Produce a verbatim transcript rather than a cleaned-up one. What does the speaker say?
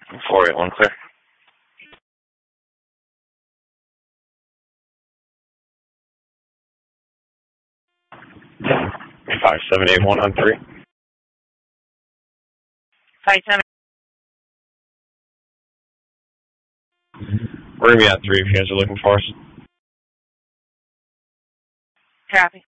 four eight one clear. five seven eight one on three. five seven. We're going to be at three if you guys are looking for us. Copy.